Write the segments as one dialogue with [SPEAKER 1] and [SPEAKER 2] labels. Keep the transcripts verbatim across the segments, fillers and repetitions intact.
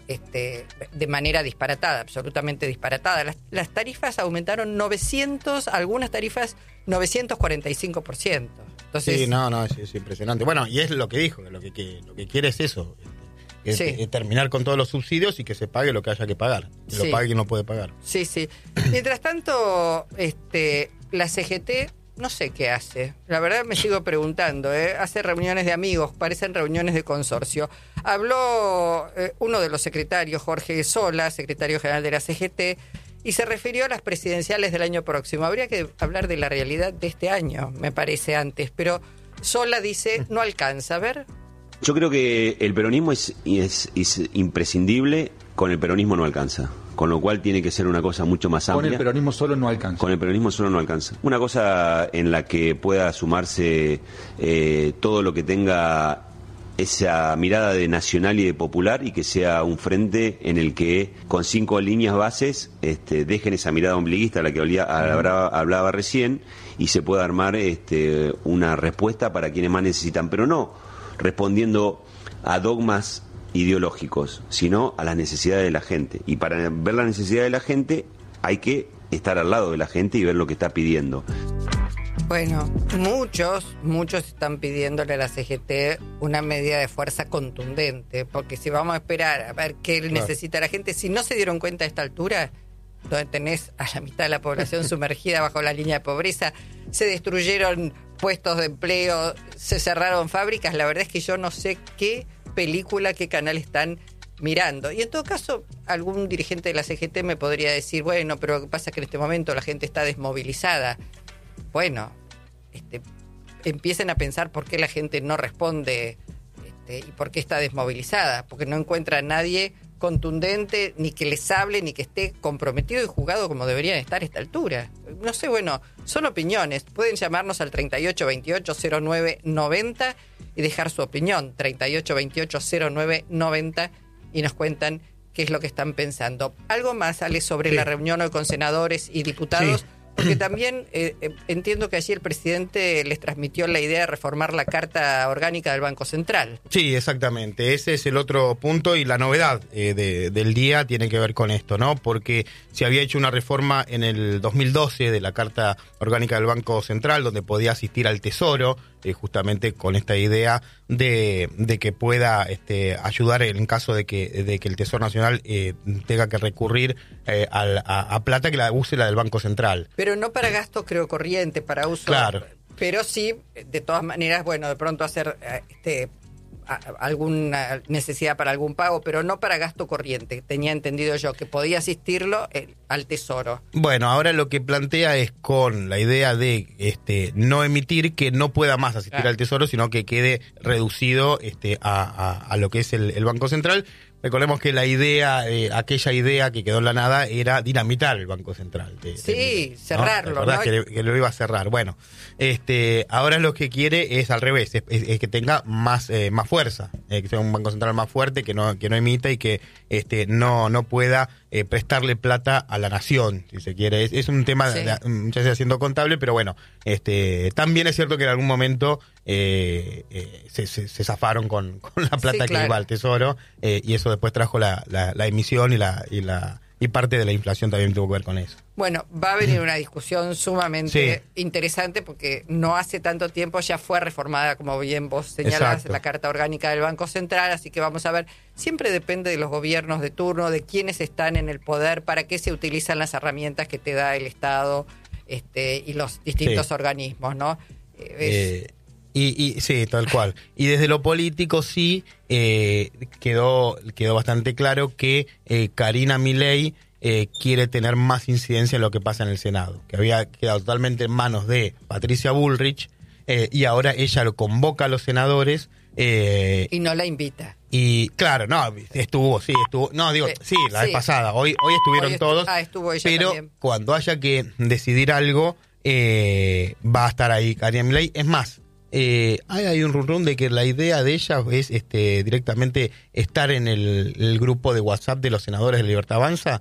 [SPEAKER 1] este, de manera disparatada, absolutamente disparatada. Las, las tarifas aumentaron novecientos, algunas tarifas novecientos cuarenta y cinco por ciento. Entonces,
[SPEAKER 2] sí, no, no, es, es impresionante. Bueno, y es lo que dijo, que lo que, que, lo que quiere es eso, es,
[SPEAKER 1] sí.
[SPEAKER 2] es terminar con todos los subsidios y que se pague lo que haya que pagar, que
[SPEAKER 1] sí.
[SPEAKER 2] lo pague quien no puede pagar.
[SPEAKER 1] Sí, sí. Mientras tanto, este, la C G T... no sé qué hace. La verdad me sigo preguntando. ¿eh? Hace reuniones de amigos, parecen reuniones de consorcio. Habló eh, uno de los secretarios, Jorge Sola, secretario general de la C G T, y se refirió a las presidenciales del año próximo. Habría que hablar de la realidad de este año, me parece, antes. Pero Sola dice, no alcanza. A ver.
[SPEAKER 3] Yo creo que el peronismo es, es, es imprescindible, con el peronismo no alcanza. Con lo cual tiene que ser una cosa mucho más amplia.
[SPEAKER 4] Con el peronismo solo no alcanza.
[SPEAKER 3] Con el peronismo solo no alcanza. Una cosa en la que pueda sumarse eh, todo lo que tenga esa mirada de nacional y de popular, y que sea un frente en el que con cinco líneas bases este, dejen esa mirada ombliguista a la que olía, hablaba, hablaba recién, y se pueda armar este, una respuesta para quienes más necesitan, pero no respondiendo a dogmas ideológicos, sino a las necesidades de la gente. Y para ver la necesidad de la gente hay que estar al lado de la gente y ver lo que está pidiendo.
[SPEAKER 1] Bueno, muchos, muchos están pidiéndole a la C G T una medida de fuerza contundente, porque si vamos a esperar a ver qué claro. necesita la gente, si no se dieron cuenta a esta altura, donde tenés a la mitad de la población sumergida bajo la línea de pobreza, se destruyeron puestos de empleo, se cerraron fábricas, la verdad es que yo no sé qué película, qué canal están mirando. Y en todo caso, algún dirigente de la C G T me podría decir, bueno, pero lo que pasa es que en este momento la gente está desmovilizada. Bueno, este, empiecen a pensar por qué la gente no responde este, y por qué está desmovilizada, porque no encuentra a nadie contundente, ni que les hable, ni que esté comprometido y jugado como deberían estar a esta altura. No sé, bueno, son opiniones. Pueden llamarnos al treinta y ocho veintiocho cero nueve noventa y dejar su opinión, treinta y ocho veintiocho cero nueve noventa, y nos cuentan qué es lo que están pensando. Algo más, Ale, sobre sí. la reunión hoy con senadores y diputados, sí. porque también eh, eh, entiendo que allí el presidente les transmitió la idea de reformar la Carta Orgánica del Banco Central.
[SPEAKER 2] Sí, exactamente. Ese es el otro punto, y la novedad eh, de, del día tiene que ver con esto, ¿no? Porque se había hecho una reforma en el dos mil doce de la Carta Orgánica del Banco Central, donde podía asistir al Tesoro, eh, justamente con esta idea de, de que pueda este, ayudar en caso de que, de que el Tesoro Nacional eh, tenga que recurrir eh, a, a, a plata que la use la del Banco Central.
[SPEAKER 1] Pero no para gasto, creo, corriente, para uso.
[SPEAKER 2] Claro.
[SPEAKER 1] Pero sí, de todas maneras, bueno, de pronto hacer este a, alguna necesidad para algún pago, pero no para gasto corriente. Tenía entendido yo que podía asistirlo eh, al Tesoro.
[SPEAKER 2] Bueno, ahora lo que plantea es con la idea de este no emitir, que no pueda más asistir claro. al Tesoro, sino que quede reducido este a, a, a lo que es el, el Banco Central. Recordemos que la idea, eh, aquella idea que quedó en la nada era dinamitar el Banco Central. De,
[SPEAKER 1] sí,
[SPEAKER 2] de,
[SPEAKER 1] cerrarlo.
[SPEAKER 2] ¿no? ¿no?
[SPEAKER 1] Que,
[SPEAKER 2] que lo iba a cerrar. Bueno, este, ahora lo que quiere es al revés, es, es, es que tenga más eh, más fuerza, eh, que sea un Banco Central más fuerte, que no que no emita y que este no no pueda eh, prestarle plata a la nación, si se quiere. Es, es un tema, sí. de, muchas veces siendo contable, pero bueno, este también es cierto que en algún momento eh, eh, se, se, se zafaron con, con la plata sí, claro. que iba al Tesoro, eh, y eso después trajo la, la, la emisión y la y la y parte de la inflación también tuvo que ver con eso.
[SPEAKER 1] Bueno, va a venir una discusión sumamente sí. interesante, porque no hace tanto tiempo ya fue reformada, como bien vos señalás, Exacto. la Carta Orgánica del Banco Central, así que vamos a ver, siempre depende de los gobiernos de turno, de quiénes están en el poder, para qué se utilizan las herramientas que te da el Estado este, y los distintos sí. organismos, ¿no?
[SPEAKER 2] Es... Eh... Y, y sí, tal cual. Y desde lo político sí eh, quedó quedó bastante claro que eh, Karina Milei eh, quiere tener más incidencia en lo que pasa en el Senado, que había quedado totalmente en manos de Patricia Bullrich, eh, y ahora ella lo convoca a los senadores. Eh,
[SPEAKER 1] y no la invita.
[SPEAKER 2] Y claro, no, estuvo, sí, estuvo, no, digo, sí, la
[SPEAKER 1] sí.
[SPEAKER 2] vez pasada, hoy hoy estuvieron
[SPEAKER 1] hoy estu-
[SPEAKER 2] todos,
[SPEAKER 1] ah, estuvo ella
[SPEAKER 2] pero
[SPEAKER 1] también.
[SPEAKER 2] Cuando haya que decidir algo, eh, va a estar ahí Karina Milei. Es más, Eh, hay, hay un rum rum de que la idea de ella es este directamente estar en el, el grupo de WhatsApp de los senadores de Libertad Avanza.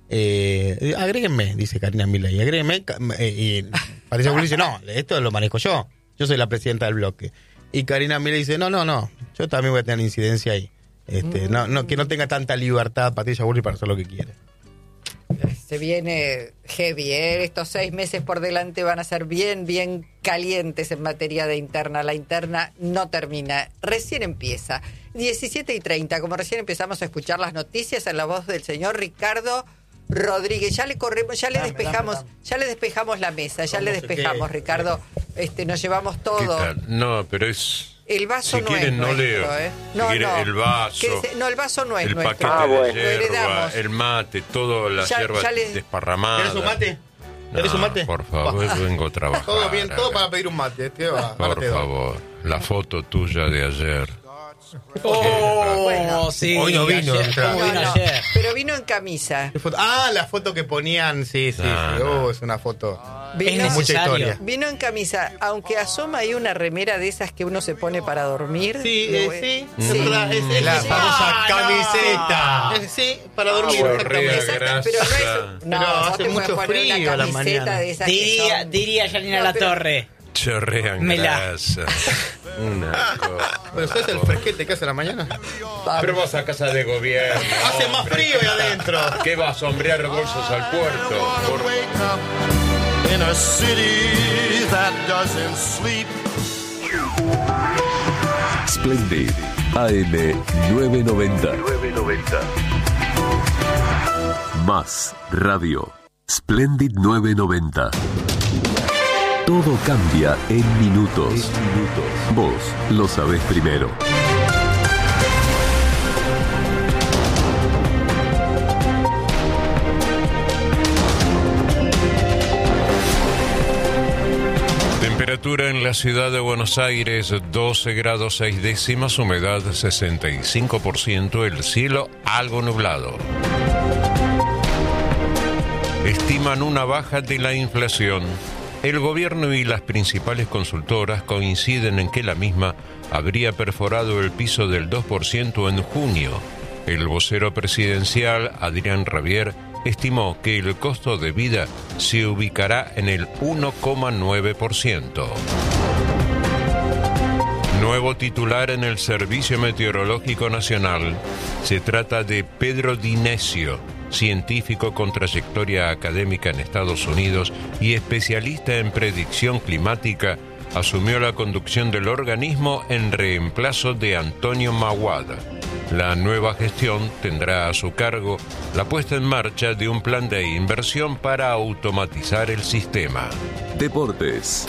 [SPEAKER 2] Eh, agréguenme, dice Karina Milei, agréguenme. Eh, y Patricia Bullrich dice, no, esto lo manejo yo, yo soy la presidenta del bloque. Y Karina Milei dice, no, no, no, yo también voy a tener incidencia ahí. Este, no, no, que no tenga tanta libertad Patricia Bullrich para hacer lo que quiere.
[SPEAKER 1] Se viene heavy, ¿eh? Estos seis meses por delante van a ser bien, bien calientes en materia de interna. La interna no termina, recién empieza. diecisiete y treinta, como recién empezamos a escuchar las noticias en la voz del señor Ricardo Rodríguez. Ya le corremos, ya le
[SPEAKER 2] Dame,
[SPEAKER 1] despejamos,
[SPEAKER 2] dame, dame.
[SPEAKER 1] ya le despejamos la mesa, ya le
[SPEAKER 2] ¿Cómo se
[SPEAKER 1] despejamos,
[SPEAKER 2] qué?
[SPEAKER 1] Ricardo. Este, nos llevamos
[SPEAKER 4] ¿Qué
[SPEAKER 1] todo.
[SPEAKER 4] tal? No, pero es...
[SPEAKER 1] El vaso
[SPEAKER 4] Si
[SPEAKER 1] no
[SPEAKER 4] quieren,
[SPEAKER 1] es
[SPEAKER 4] no
[SPEAKER 1] nuestro,
[SPEAKER 4] leo.
[SPEAKER 1] ¿eh?
[SPEAKER 4] Si
[SPEAKER 1] No,
[SPEAKER 4] quieren,
[SPEAKER 1] no.
[SPEAKER 4] el vaso,
[SPEAKER 1] Quédese- no, el vaso no es
[SPEAKER 4] el
[SPEAKER 1] nuestro.
[SPEAKER 4] paquete
[SPEAKER 5] Ah,
[SPEAKER 4] de
[SPEAKER 5] bueno.
[SPEAKER 1] Lo
[SPEAKER 4] yerba,
[SPEAKER 1] heredamos.
[SPEAKER 4] el mate, todas las
[SPEAKER 1] Ya-
[SPEAKER 4] hierbas
[SPEAKER 1] ya le-
[SPEAKER 4] desparramadas.
[SPEAKER 2] ¿Querés un mate?
[SPEAKER 4] No,
[SPEAKER 2] ¿Querés un mate?
[SPEAKER 4] por favor, vengo a trabajar.
[SPEAKER 2] Todo bien, todo para pedir un mate. Este va, ahora
[SPEAKER 4] Por
[SPEAKER 2] te doy.
[SPEAKER 4] favor, la foto tuya de ayer.
[SPEAKER 6] Oh,
[SPEAKER 1] Bueno.
[SPEAKER 6] sí.
[SPEAKER 2] Hoy no vino,
[SPEAKER 6] ayer,
[SPEAKER 2] entra.
[SPEAKER 6] ¿cómo
[SPEAKER 1] No,
[SPEAKER 6] vino
[SPEAKER 1] no,
[SPEAKER 6] ayer?
[SPEAKER 1] pero vino en camisa.
[SPEAKER 2] ¿Qué foto? Ah, la foto que ponían, sí, sí,
[SPEAKER 4] No,
[SPEAKER 2] sí.
[SPEAKER 4] no.
[SPEAKER 2] Oh, es una foto.
[SPEAKER 1] Vino,
[SPEAKER 6] Es
[SPEAKER 2] Mucha
[SPEAKER 6] necesario.
[SPEAKER 2] historia.
[SPEAKER 1] vino en camisa, aunque asoma ahí una remera de esas que uno se pone para dormir.
[SPEAKER 2] Sí,
[SPEAKER 1] Lo
[SPEAKER 2] eh,
[SPEAKER 1] voy-
[SPEAKER 2] sí,
[SPEAKER 4] Mm.
[SPEAKER 2] es verdad, es, es
[SPEAKER 6] La
[SPEAKER 2] sí.
[SPEAKER 6] famosa
[SPEAKER 2] Ah, no.
[SPEAKER 6] camiseta.
[SPEAKER 2] Es- sí, para dormir,
[SPEAKER 4] Chorrea
[SPEAKER 2] exactamente.
[SPEAKER 1] Exacto, pero no es. No,
[SPEAKER 2] Pero
[SPEAKER 1] vos
[SPEAKER 2] hace
[SPEAKER 1] te puedes
[SPEAKER 2] mucho
[SPEAKER 1] poner una
[SPEAKER 2] frío a la
[SPEAKER 1] camiseta
[SPEAKER 2] mañana.
[SPEAKER 1] de esas que
[SPEAKER 6] Diría,
[SPEAKER 1] son-
[SPEAKER 6] diría Janina
[SPEAKER 1] No,
[SPEAKER 6] La
[SPEAKER 1] pero-
[SPEAKER 6] Torre.
[SPEAKER 4] Chorrean
[SPEAKER 6] Me la-
[SPEAKER 4] grasa. Una cosa.
[SPEAKER 2] Pero ¿sabes el fresquete que hace a la mañana?
[SPEAKER 4] Pero vas a casa de gobierno.
[SPEAKER 2] Hace más frío ahí adentro.
[SPEAKER 4] ¿Qué vas a sombrear bolsos al puerto? Por-
[SPEAKER 7] In a city that doesn't sleep.
[SPEAKER 8] Splendid A M novecientos noventa. Más radio. Splendid novecientos noventa. Todo cambia en minutos. Vos lo sabés primero.
[SPEAKER 4] Temperatura en la ciudad de Buenos Aires, doce grados seis décimas, humedad sesenta y cinco por ciento, el cielo algo nublado. Estiman una baja de la inflación. El gobierno y las principales consultoras coinciden en que la misma habría perforado el piso del dos por ciento en junio. El vocero presidencial, Adrián Rabier, estimó que el costo de vida se ubicará en el uno coma nueve por ciento. Nuevo titular en el Servicio Meteorológico Nacional. Se trata de Pedro Dinesio, científico con trayectoria académica en Estados Unidos y especialista en predicción climática, asumió la conducción del organismo en reemplazo de Antonio Maguad. La nueva gestión tendrá a su cargo la puesta en marcha de un plan de inversión para automatizar el sistema.
[SPEAKER 8] Deportes.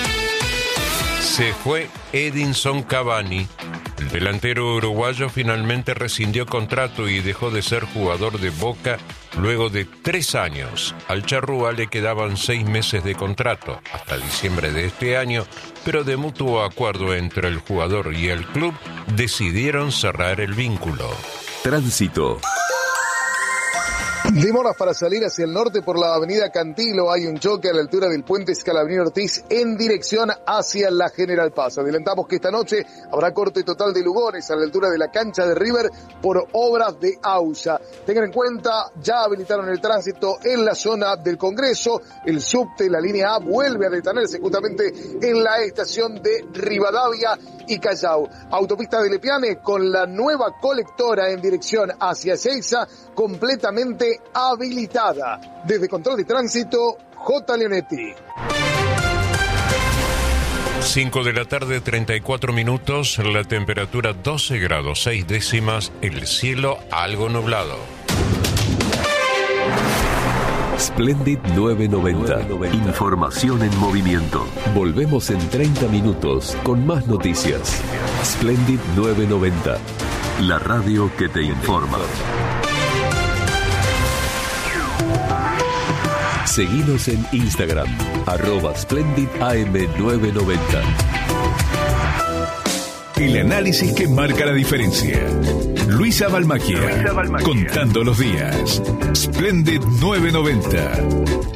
[SPEAKER 4] Se fue Edinson Cavani. El delantero uruguayo finalmente rescindió contrato y dejó de ser jugador de Boca luego de tres años. Al charrúa le quedaban seis meses de contrato, hasta diciembre de este año, pero de mutuo acuerdo entre el jugador y el club decidieron cerrar el vínculo.
[SPEAKER 8] Tránsito.
[SPEAKER 9] Demoras para salir hacia el norte por la avenida Cantilo. Hay un choque a la altura del puente Scalabrini Ortiz en dirección hacia la General Paz. Adelantamos que esta noche habrá corte total de Lugones a la altura de la cancha de River por obras de AUSA. Tengan en cuenta, ya habilitaron el tránsito en la zona del Congreso. El subte, la línea A, vuelve a detenerse justamente en la estación de Rivadavia y Callao. Autopista de Lepiane con la nueva colectora en dirección hacia Ezeiza completamente habilitada. Desde Control de Tránsito, J. Leonetti.
[SPEAKER 4] cinco de la tarde, treinta y cuatro minutos, la temperatura doce grados seis décimas, el cielo algo nublado.
[SPEAKER 8] Splendid novecientos noventa. Información en movimiento. Volvemos en treinta minutos con más noticias. Splendid novecientos noventa. La radio que te informa. Seguinos en Instagram, arroba Splendid A M novecientos noventa.
[SPEAKER 10] El análisis que marca la diferencia. Luisa Balmacchia, contando los días. Splendid novecientos noventa.